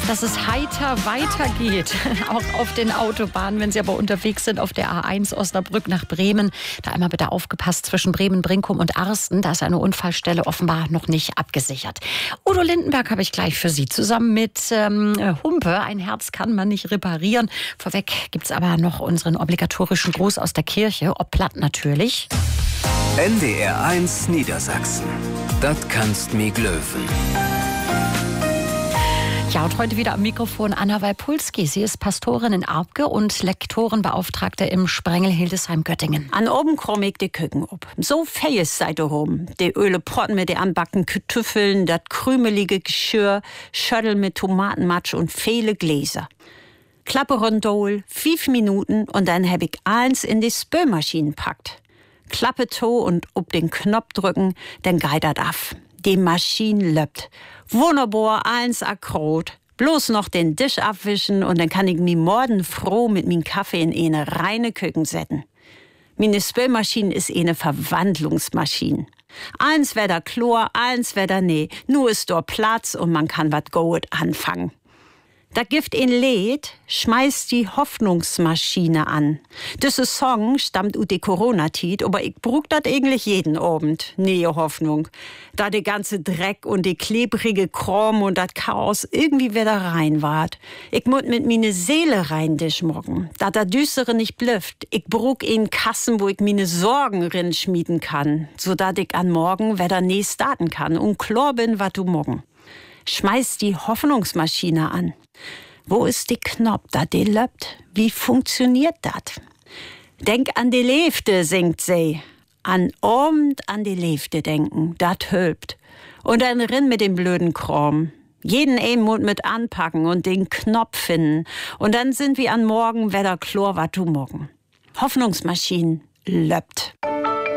dass es heiter weitergeht, auch auf den Autobahnen. Wenn Sie aber unterwegs sind auf der A1 Osnabrück nach Bremen, da einmal bitte aufgepasst, zwischen Bremen, Brinkum und Arsten, da ist eine Unfallstelle offenbar noch nicht abgesichert. Udo Lindenberg habe ich gleich für Sie, zusammen mit Humpe. Ein Herz kann man nicht reparieren. Vorweg gibt's aber noch unseren obligatorischen Gruß aus der Kirche, ob platt natürlich. NDR1 Niedersachsen. Das kannst mi glöwen. Ja, und heute wieder am Mikrofon Anna Walpulski. Sie ist Pastorin in Arbge und Lektorenbeauftragte im Sprengel Hildesheim-Göttingen. An oben krumm ich die Küken ob. So fähig seid ihr oben. Die Ölepotten mit den anbacken Kartoffeln, das krümelige Geschirr, Schöttel mit Tomatenmatsch und viele Gläser. Klappe rundol, 5 Minuten und dann hab ich eins in die Spülmaschine packt. Klappe to und ob den Knopf drücken, dann geht das af. Die Maschine löppt. Wunderbar, eins akrot. Bloß noch den Tisch abwischen und dann kann ich mich morgen froh mit meinem Kaffee in eine reine Küken setzen. Meine Spülmaschine ist eine Verwandlungsmaschine. Eins wär da Chlor, eins wär da nee. Nur ist dort Platz und man kann wat gut anfangen. Da gibt ein Lied, schmeißt die Hoffnungsmaschine an. Diese Song stammt aus der Corona-Zeit, aber ich brauch dat eigentlich jeden Abend. Nee, Hoffnung. Da der ganze Dreck und die klebrige Kram und dat Chaos irgendwie wieder rein ward. Ich muss mit meine Seele rein morgen. Da der Düstere nicht blüfft. Ich brauch einen Kassen, wo ich meine Sorgen rin schmieden kann, so dat ich an morgen wieder nie starten kann und klar bin, wat du morgen. Schmeiß die Hoffnungsmaschine an. Wo ist die Knopf, da die löppt? Wie funktioniert das? Denk an die Lefte, singt sie. An Abend an die Lefte denken, dat hilft. Und dann rinn mit dem blöden Kram. Jeden Mund mit anpacken und den Knopf finden. Und dann sind wir an morgen wieder klar, wat du morgen. Hoffnungsmaschine löppt.